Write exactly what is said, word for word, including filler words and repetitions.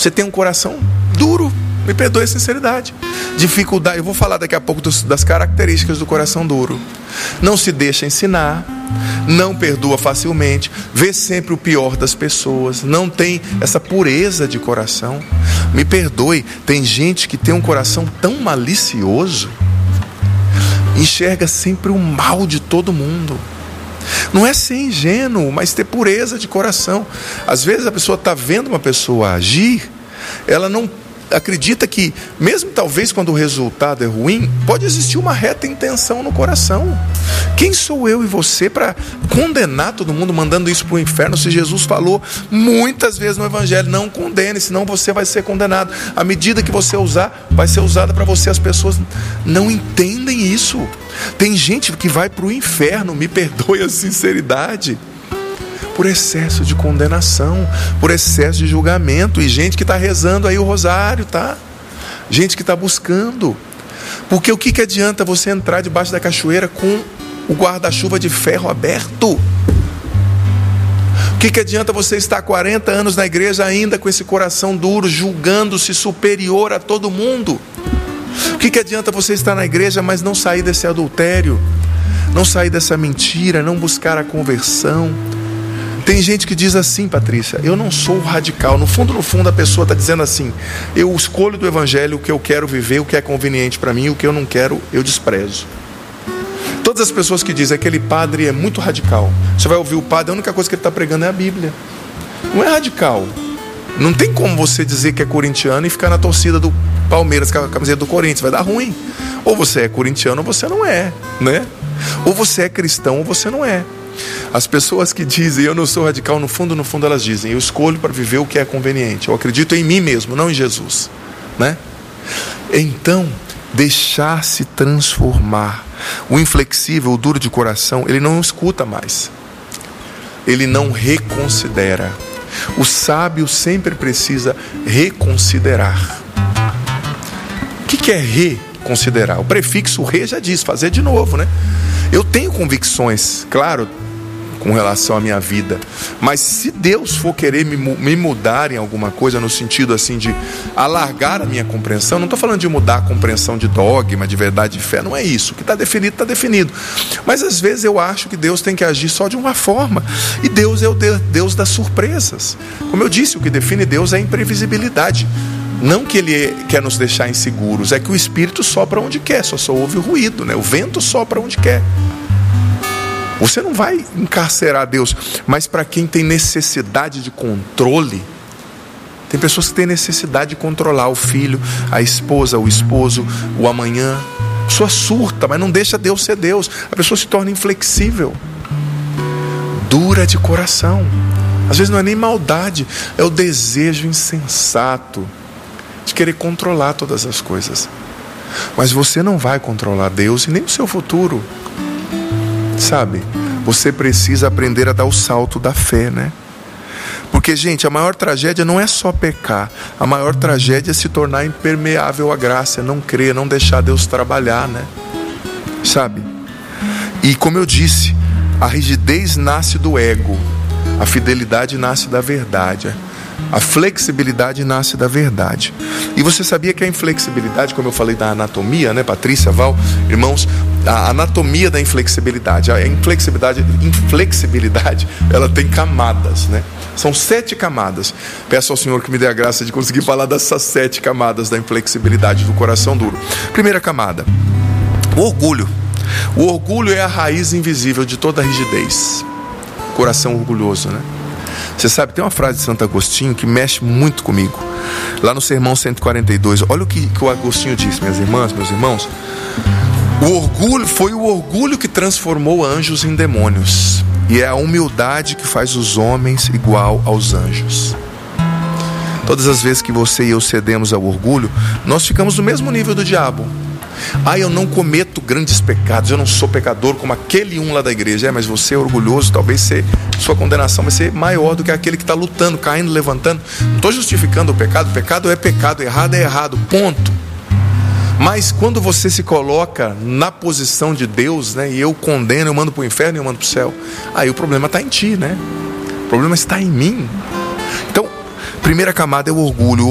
Você tem um coração duro, me perdoe a sinceridade. Dificuldade, eu vou falar daqui a pouco dos, das características do coração duro. Não se deixa ensinar, não perdoa facilmente, vê sempre o pior das pessoas, não tem essa pureza de coração. Me perdoe, tem gente que tem um coração tão malicioso, enxerga sempre o mal de todo mundo. Não é ser ingênuo, mas ter pureza de coração. Às vezes a pessoa está vendo uma pessoa agir, ela não acredita que, mesmo talvez quando o resultado é ruim, pode existir uma reta intenção no coração. Quem sou eu e você para condenar todo mundo, mandando isso para o inferno, se Jesus falou muitas vezes no Evangelho: não condene, senão você vai ser condenado. A medida que você usar, vai ser usada para você. As pessoas não entendem isso. Tem gente que vai para o inferno, me perdoe a sinceridade, por excesso de condenação, por excesso de julgamento. E gente que está rezando aí o rosário, tá? Gente que está buscando. Porque o que, que adianta você entrar debaixo da cachoeira com o guarda-chuva de ferro aberto? O que, que adianta você estar quarenta anos na igreja ainda com esse coração duro, julgando-se superior a todo mundo? O que, que adianta você estar na igreja, mas não sair desse adultério, não sair dessa mentira, não buscar a conversão? Tem gente que diz assim: Patrícia, eu não sou radical. No fundo, no fundo, a pessoa está dizendo assim: eu escolho do Evangelho o que eu quero viver, o que é conveniente para mim, o que eu não quero, eu desprezo. Todas as pessoas que dizem aquele padre é muito radical, você vai ouvir o padre, a única coisa que ele está pregando é a Bíblia. Não é radical. Não tem como você dizer que é corintiano e ficar na torcida do Palmeiras com a camiseta do Corinthians, vai dar ruim. Ou você é corintiano ou você não é, né? Ou você é cristão ou você não é. As pessoas que dizem eu não sou radical, no fundo, no fundo elas dizem: eu escolho para viver o que é conveniente, eu acredito em mim mesmo, não em Jesus, né? Então, deixar-se transformar. O inflexível, o duro de coração, ele não escuta mais, ele não reconsidera. O sábio sempre precisa reconsiderar. O que é reconsiderar? O prefixo re já diz, fazer de novo, né? Eu tenho convicções, claro, com relação à minha vida, mas se Deus for querer me, me mudar em alguma coisa, no sentido assim de alargar a minha compreensão, não estou falando de mudar a compreensão de dogma, de verdade, de fé, não é isso. O que está definido, está definido. Mas às vezes eu acho que Deus tem que agir só de uma forma, e Deus é o Deus das surpresas. Como eu disse, o que define Deus é a imprevisibilidade. Não que Ele quer nos deixar inseguros, é que o Espírito sopra onde quer, só só ouve o ruído, né? O vento sopra onde quer. Você não vai encarcerar Deus, mas para quem tem necessidade de controle, tem pessoas que têm necessidade de controlar o filho, a esposa, o esposo, o amanhã. A pessoa surta, mas não deixa Deus ser Deus. A pessoa se torna inflexível, dura de coração. Às vezes não é nem maldade, é o desejo insensato de querer controlar todas as coisas. Mas você não vai controlar Deus e nem o seu futuro. Sabe? Você precisa aprender a dar o salto da fé, né? Porque, gente, a maior tragédia não é só pecar. A maior tragédia é se tornar impermeável à graça, não crer, não deixar Deus trabalhar, né? Sabe? E como eu disse, a rigidez nasce do ego, a fidelidade nasce da verdade, a flexibilidade nasce da verdade. E você sabia que a inflexibilidade, como eu falei da anatomia, né, Patrícia, Val, irmãos, a anatomia da inflexibilidade, a inflexibilidade, inflexibilidade, ela tem camadas, né? São sete camadas. Peço ao Senhor que me dê a graça de conseguir falar dessas sete camadas da inflexibilidade do coração duro. Primeira camada, o orgulho. O orgulho é a raiz invisível de toda a rigidez. Coração orgulhoso, né? Você sabe, tem uma frase de Santo Agostinho que mexe muito comigo. Lá no Sermão cento e quarenta e dois, olha o que, que o Agostinho disse, minhas irmãs, meus irmãos. O orgulho foi o orgulho que transformou anjos em demônios, e é a humildade que faz os homens igual aos anjos. Todas as vezes que você e eu cedemos ao orgulho, nós ficamos no mesmo nível do diabo. Ah, eu não cometo grandes pecados, eu não sou pecador como aquele um lá da igreja. É, mas você é orgulhoso, talvez você, sua condenação vai ser maior do que aquele que está lutando, caindo, levantando. Não estou justificando o pecado, o pecado é pecado, errado é errado, ponto. Mas quando você se coloca na posição de Deus, né, e eu condeno, eu mando para o inferno e eu mando para o céu, aí o problema está em ti, né? O problema está em mim. Então, primeira camada é o orgulho.